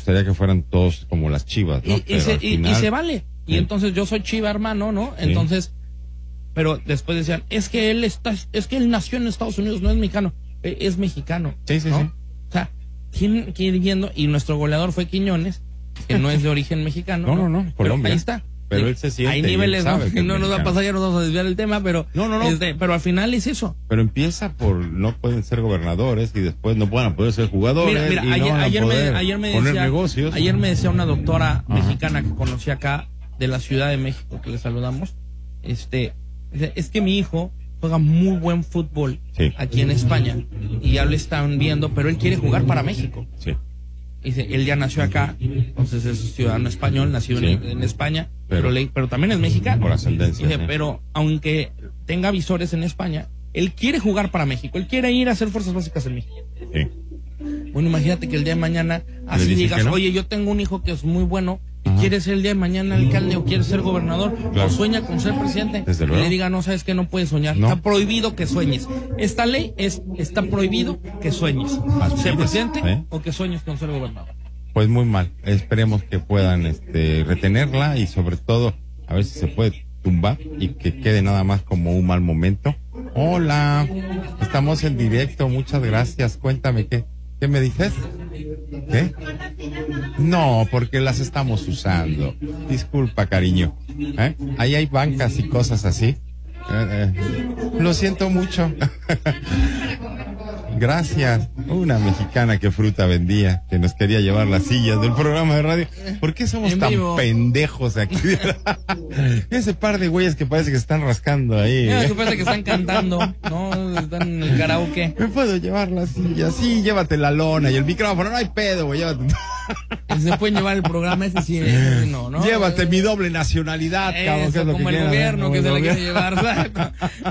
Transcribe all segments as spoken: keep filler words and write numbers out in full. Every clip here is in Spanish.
gustaría que fueran todos como las Chivas, ¿no? Y, y, se, y, final... y se vale. Y sí. Entonces yo soy Chiva, hermano, ¿no? Entonces, sí. Pero después decían, es que él está, es que él nació en Estados Unidos, no es mexicano, es mexicano. Sí, sí, ¿no? sí. O sea, ¿quién quiere yendo? Y nuestro goleador fue Quiñones, que no es de origen mexicano. No, no, no, Colombia. Pero ahí está. Pero sí. él se siente. Hay niveles, ¿no? Que no nos va a pasar, ya nos vamos a desviar el tema, pero. No, no, no. Este, pero al final es eso. Pero empieza por no pueden ser gobernadores y después no van a poder ser jugadores. Mira, mira, y ayer, no ayer, poder me, ayer me poner decía. negocios. Ayer me decía una doctora Ajá. mexicana que conocí acá, de la Ciudad de México, que le saludamos. Este, es que mi hijo juega muy buen fútbol sí. aquí en España. Y ya lo están viendo, pero él quiere jugar para México. Sí. Dice, él ya nació acá, entonces es ciudadano español, nacido sí. en, en España, pero, pero, le, pero también es mexicano. Por ascendencia. Dice, ¿sí? Pero aunque tenga visores en España, él quiere jugar para México, él quiere ir a hacer fuerzas básicas en México. Sí. Bueno, imagínate que el día de mañana así digas, no? Oye, yo tengo un hijo que es muy bueno, y Ajá. quiere ser el día de mañana alcalde o quiere ser gobernador, claro. o sueña con ser presidente. Desde y luego. le diga, no, sabes que no puedes soñar, no. está prohibido que sueñes. Esta ley es, está prohibido que sueñes. Así ser es, presidente ¿eh? o que sueñes con ser gobernador. Pues muy mal. Esperemos que puedan este, retenerla y sobre todo a ver si se puede tumbar y que quede nada más como un mal momento. Hola, estamos en directo, muchas gracias. Cuéntame, ¿qué, qué me dices? ¿Qué? No, porque las estamos usando. Disculpa, cariño. ¿Eh? Ahí hay bancas y cosas así. Eh, eh. Lo siento mucho. Gracias. Una mexicana que fruta vendía, que nos quería llevar las sillas del programa de radio. ¿Por qué somos en tan vivo. pendejos aquí? Ese par de güeyes que parece que están rascando ahí. No, que parece que están cantando, ¿no? Están en el karaoke. ¿Me puedo llevar la silla? Sí, llévate la lona y el micrófono. No hay pedo, güey, llévate. Se pueden llevar el programa ese sí, ese no, ¿no? Llévate mi doble nacionalidad, cabrón. Eso, que es lo como que el quieran, gobierno ¿no? que el se gobierno. la quiere llevar.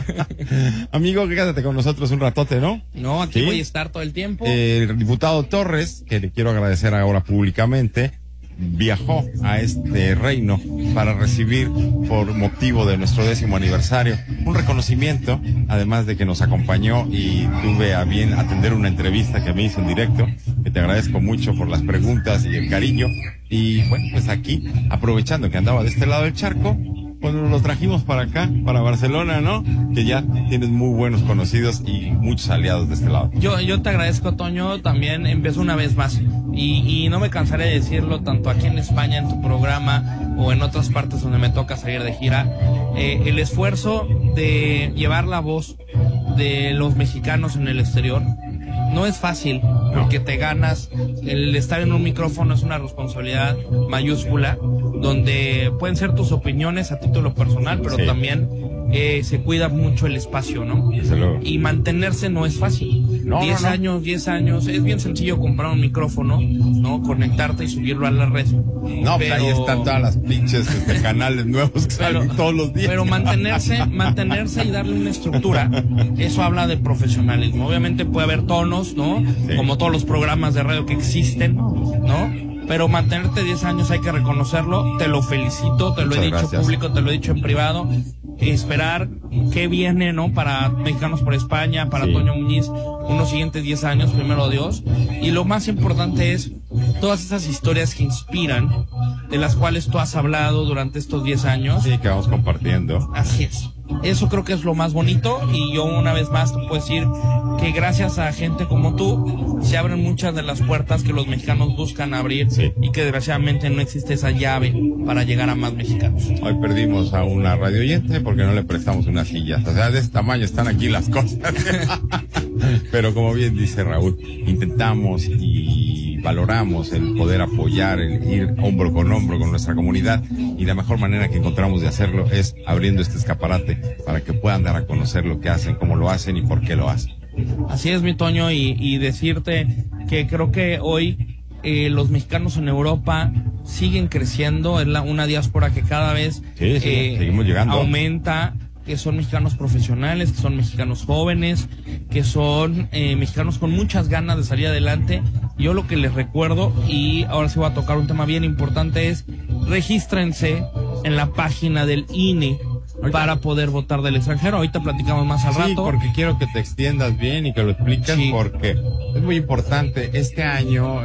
Amigo, quédate con nosotros un ratote, ¿no? No, aquí ¿Sí? voy a estar todo el tiempo. Eh, el diputado Torres, que le quiero agradecer ahora públicamente, viajó a este reino para recibir, por motivo de nuestro décimo aniversario, un reconocimiento, además de que nos acompañó y tuve a bien atender una entrevista que me hizo en directo, que te agradezco mucho por las preguntas y el cariño. Y bueno, pues aquí, aprovechando que andaba de este lado del charco, pues lo trajimos para acá, para Barcelona, ¿no? Que ya tienes muy buenos conocidos y muchos aliados de este lado. Yo, yo te agradezco, Toño, también empiezo una vez más. Y, y no me cansaré de decirlo, tanto aquí en España, en tu programa, o en otras partes donde me toca salir de gira, eh, el esfuerzo de llevar la voz de los mexicanos en el exterior no es fácil, porque te ganas, el estar en un micrófono es una responsabilidad mayúscula, donde pueden ser tus opiniones a título personal, pero sí. también eh, se cuida mucho el espacio, ¿no? Y mantenerse no es fácil. No, diez no, no. años, diez años, es bien sencillo comprar un micrófono, ¿no? Conectarte y subirlo a la red. No, pero ahí están todas las pinches este, canales nuevos que pero, salen todos los días. Pero mantenerse, mantenerse y darle una estructura, eso habla de profesionalismo. Obviamente puede haber tonos, ¿no? Sí. Como todos los programas de radio que existen, ¿no? Pero mantenerte diez años hay que reconocerlo, te lo felicito, te lo Muchas he dicho gracias. público, te lo he dicho en privado. Esperar qué viene, ¿no? Para Mexicanos por España, para sí. Toño Muñiz, unos siguientes diez años, primero Dios. Y lo más importante es todas esas historias que inspiran, de las cuales tú has hablado durante estos diez años. Sí, que vamos compartiendo. Así es. Eso creo que es lo más bonito, y yo una vez más te puedo decir que gracias a gente como tú se abren muchas de las puertas que los mexicanos buscan abrir, sí. y que desgraciadamente no existe esa llave para llegar a más mexicanos. Hoy perdimos a una radio oyente porque no le prestamos unas sillas. O sea, de este tamaño están aquí las cosas. Pero como bien dice Raúl, intentamos y valoramos el poder apoyar, el ir hombro con hombro con nuestra comunidad, y la mejor manera que encontramos de hacerlo es abriendo este escaparate para que puedan dar a conocer lo que hacen, cómo lo hacen y por qué lo hacen. Así es, mi Toño, y, y decirte que creo que hoy eh, los mexicanos en Europa siguen creciendo, es la, una diáspora que cada vez sí, sí, eh, seguimos llegando. aumenta, que son mexicanos profesionales, que son mexicanos jóvenes, que son eh, mexicanos con muchas ganas de salir adelante. Yo lo que les recuerdo, y ahora sí voy a tocar un tema bien importante, es regístrense en la página del I N E Ahorita. para poder votar del extranjero. Ahorita platicamos más al sí, rato. Sí, porque quiero que te extiendas bien y que lo expliques, sí. porque es muy importante. Este año